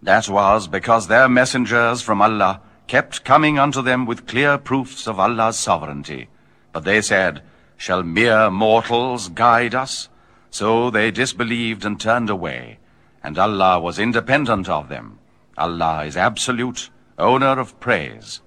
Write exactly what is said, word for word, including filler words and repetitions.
That was because their messengers from Allah kept coming unto them with clear proofs of Allah's sovereignty. But they said, "Shall mere mortals guide us?" So they disbelieved and turned away, and Allah was independent of them. Allah is absolute, owner of praise.